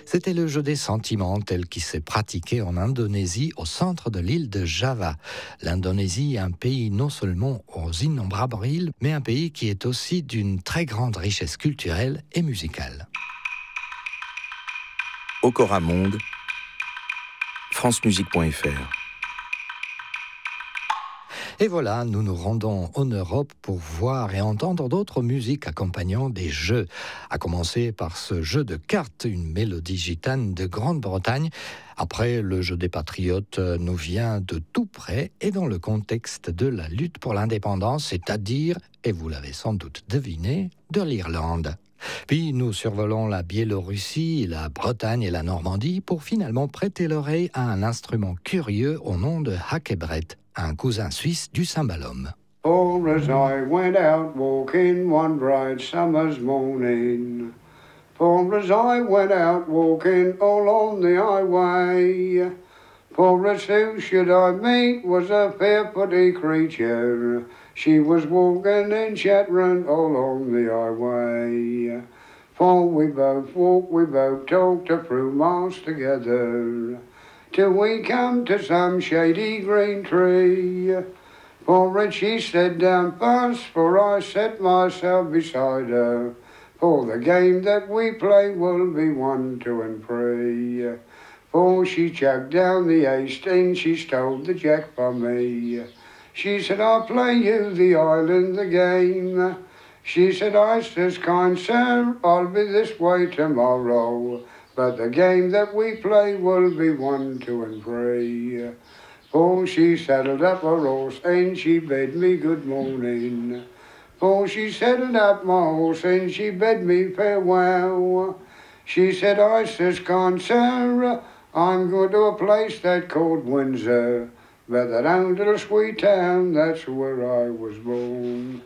C'était le jeu des sentiments tel qu'il s'est pratiqué en Indonésie, au centre de l'île de Java. L'Indonésie est un pays non seulement aux innombrables îles, mais un pays qui est aussi d'une très grande richesse culturelle et musicale. Okora Monde, francemusique.fr. Et voilà, nous nous rendons en Europe pour voir et entendre d'autres musiques accompagnant des jeux. À commencer par ce jeu de cartes, une mélodie gitane de Grande-Bretagne. Après, le jeu des patriotes nous vient de tout près et dans le contexte de la lutte pour l'indépendance, c'est-à-dire, et vous l'avez sans doute deviné, de l'Irlande. Puis nous survolons la Biélorussie, la Bretagne et la Normandie pour finalement prêter l'oreille à un instrument curieux au nom de hackebret, un cousin suisse du cymbalum. Oh, as I went out walking one bright summer's morning, for as I went out walking all on the highway, for as who should I meet was a fair pretty creature, she was walking and chattering all on the highway. For we both walked, we both talked a few miles together, till we come to some shady green tree. For it she sat down first, for I set myself beside her, for the game that we play will be 1, 2, and 3. For she chucked down the ace and she stole the jack from me. She said, I'll play you the island, the game. She said, I says, kind sir, I'll be this way tomorrow, but the game that we play will be 1, 2, and 3. For she saddled up her horse and she bade me good morning. For she saddled up my horse and she bade me farewell. She said, I says, kind sir, I'm going to a place that called Windsor, but that own little sweet town, that's where I was born.